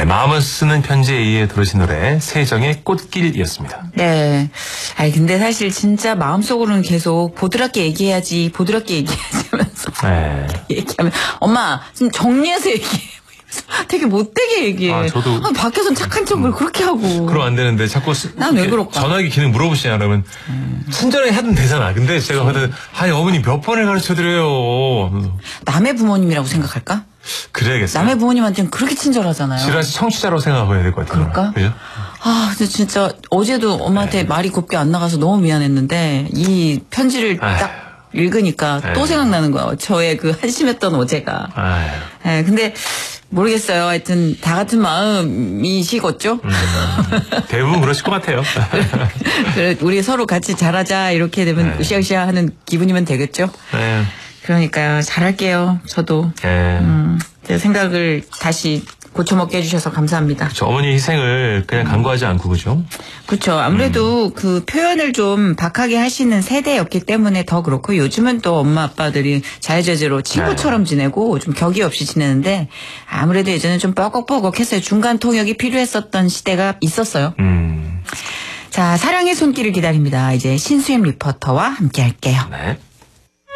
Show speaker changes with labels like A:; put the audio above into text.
A: 마음을 쓰는 편지에 의해 들으신 노래 세정의 꽃길이었습니다.
B: 네. 아니 근데 사실 진짜 마음속으로는 계속 보드랍게 얘기해야지 하면서 얘기하면 엄마 좀 정리해서 얘기해. 되게 못되게 얘기해.
A: 저도
B: 밖에선 착한 척을 그렇게 하고.
A: 그럼 안 되는데 자꾸
B: 난 왜 그럴까?
A: 전화기 기능 물어보시냐 그러면 친절하게 하면 되잖아. 근데 제가 하여튼 어머니 몇 번을 가르쳐드려요.
B: 남의 부모님이라고 생각할까?
A: 그래야겠어요.
B: 남의 부모님한테는 그렇게 친절하잖아요.
A: 지라시 청취자라고 생각하고 해야 될 것 같아요.
B: 그럴까?
A: 그죠?
B: 근데 진짜 어제도 엄마한테 말이 곱게 안 나가서 너무 미안했는데 이 편지를 딱 읽으니까 또 생각나는 거야. 저의 그 한심했던 어제가. 근데 모르겠어요. 하여튼 다 같은 마음이시겠죠?
A: 대부분 그러실 것 같아요.
B: 그래, 우리 서로 같이 잘하자 이렇게 되면 으쌰으쌰 하는 기분이면 되겠죠?
A: 네.
B: 그러니까요. 잘할게요. 저도. 제 생각을 다시 고쳐먹게 해주셔서 감사합니다.
A: 그렇죠. 어머니 희생을 그냥 간과하지 않고 그죠?
B: 그렇죠. 아무래도 그 표현을 좀 박하게 하시는 세대였기 때문에 더 그렇고 요즘은 또 엄마 아빠들이 자유자재로 친구처럼 지내고 좀 격이 없이 지내는데 아무래도 예전에 좀 뻐걱뻐걱했어요. 중간 통역이 필요했었던 시대가 있었어요. 자, 사랑의 손길을 기다립니다. 이제 신수임 리포터와 함께 할게요.
A: 네.